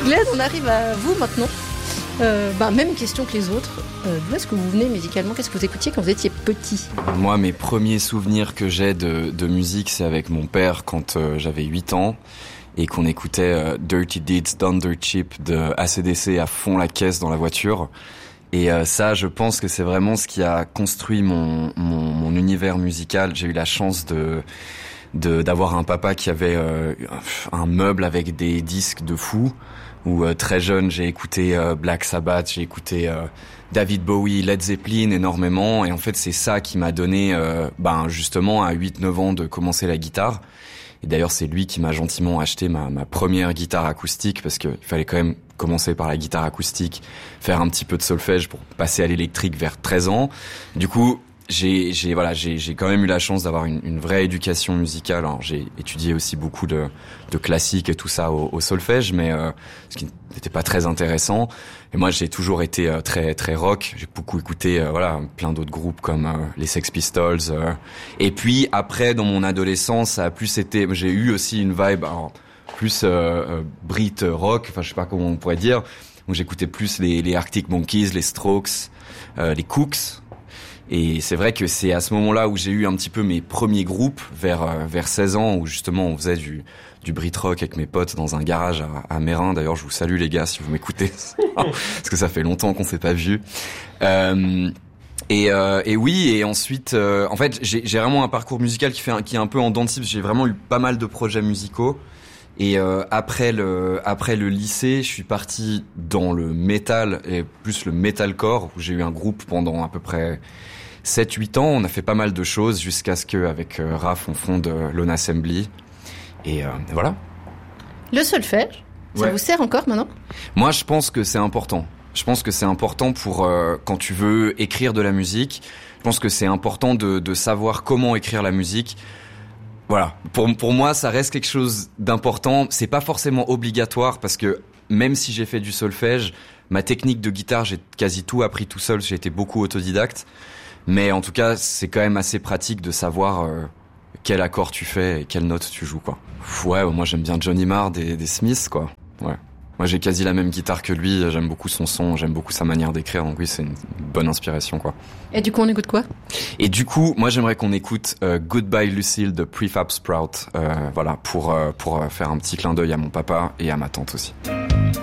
Glenn, on arrive à vous maintenant. Même question que les autres. D'où est-ce que vous venez musicalement ? Qu'est-ce que vous écoutiez quand vous étiez petit ? Moi, mes premiers souvenirs que j'ai de musique, c'est avec mon père quand j'avais 8 ans et qu'on écoutait Dirty Deeds Done Dirt Cheap de AC/DC à fond la caisse dans la voiture. Et ça, je pense que c'est vraiment ce qui a construit mon univers musical. J'ai eu la chance d'avoir un papa qui avait un meuble avec des disques de fou. Où très jeune, j'ai écouté Black Sabbath, j'ai écouté David Bowie, Led Zeppelin énormément. Et en fait, c'est ça qui m'a donné, justement, à 8-9 ans de commencer la guitare. Et d'ailleurs, c'est lui qui m'a gentiment acheté ma première guitare acoustique parce qu'il fallait quand même commencer par la guitare acoustique, faire un petit peu de solfège pour passer à l'électrique vers 13 ans. Du coup, j'ai quand même eu la chance d'avoir une vraie éducation musicale. Alors, j'ai étudié aussi beaucoup de classiques et tout ça au solfège, mais ce qui n'était pas très intéressant. Et moi, j'ai toujours été très très rock. J'ai beaucoup écouté plein d'autres groupes comme les Sex Pistols. Et puis après, dans mon adolescence, ça a plus été. J'ai eu aussi une vibe plus Brit rock. Enfin, je sais pas comment on pourrait dire. Où j'écoutais plus les Arctic Monkeys, les Strokes, les Cooks. Et c'est vrai que c'est à ce moment-là où j'ai eu un petit peu mes premiers groupes vers 16 ans où justement on faisait du Brit rock avec mes potes dans un garage à Mérin. D'ailleurs, je vous salue les gars si vous m'écoutez parce que ça fait longtemps qu'on s'est pas vu. Et oui, et ensuite en fait, j'ai vraiment un parcours musical qui est un peu en dents de scie. J'ai vraiment eu pas mal de projets musicaux. Et après le lycée, je suis parti dans le métal et plus le metalcore où j'ai eu un groupe pendant à peu près 7-8 ans. On a fait pas mal de choses jusqu'à ce qu'avec Raph, on fonde Lone Assembly. Et voilà. Le solfège, ça vous sert encore maintenant ? Moi, je pense que c'est important. Je pense que c'est important pour quand tu veux écrire de la musique. Je pense que c'est important de savoir comment écrire la musique. Voilà. Pour moi, ça reste quelque chose d'important. C'est pas forcément obligatoire parce que même si j'ai fait du solfège, ma technique de guitare, j'ai quasi tout appris tout seul. J'ai été beaucoup autodidacte. Mais en tout cas, c'est quand même assez pratique de savoir quel accord tu fais et quelle note tu joues, quoi. Ouais, moi j'aime bien Johnny Marr des Smiths, quoi. Ouais. Moi j'ai quasi la même guitare que lui, j'aime beaucoup son son, j'aime beaucoup sa manière d'écrire, donc oui, c'est une bonne inspiration, quoi. Et du coup, on écoute quoi ? Et du coup, moi j'aimerais qu'on écoute Goodbye Lucille de Prefab Sprout, pour faire un petit clin d'œil à mon papa et à ma tante aussi.